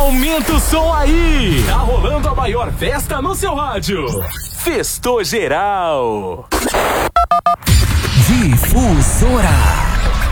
Aumenta o som aí! Tá rolando a maior festa no seu rádio. Festou geral. Difusora.